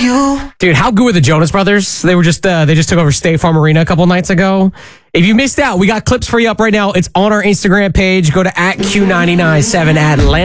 you. Dude, how good were the Jonas Brothers? They just took over State Farm Arena a couple nights ago. If you missed out, we got clips for you up right now. It's on our Instagram page. Go to @Q997 Atlanta.